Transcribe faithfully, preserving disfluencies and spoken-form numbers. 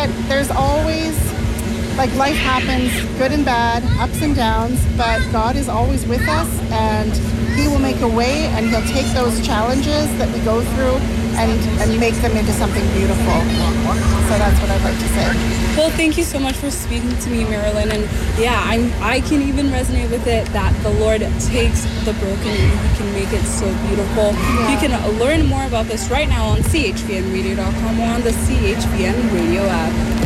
that there's always, like, life happens, good and bad, ups and downs, but God is always with us, and he will make a way, and he'll take those challenges that we go through and, and make them into something beautiful. So that's what I'd like to say. Well, thank you so much for speaking to me, Marilyn. And yeah, I'm, I can even resonate with it that the Lord takes the broken and he can make it so beautiful. Yeah. You can learn more about this right now on C H V N radio dot com or on the C H V N radio app.